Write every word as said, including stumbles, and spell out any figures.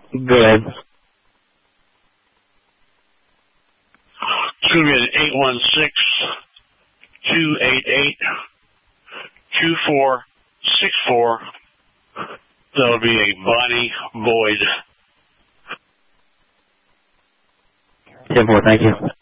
Go ahead. It's going to be an eight one six, two eight eight, two four six four. That'll be a Bonnie Boyd. ten four, thank you.